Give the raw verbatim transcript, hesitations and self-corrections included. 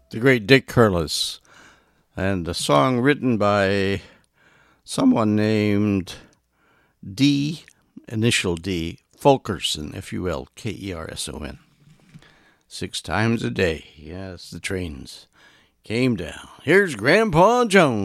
The great Dick Curless, and a song written by someone named D, initial D, Fulkerson, F U L K E R S O N. Six times a day, yes, the trains came down. Here's Grandpa Jones.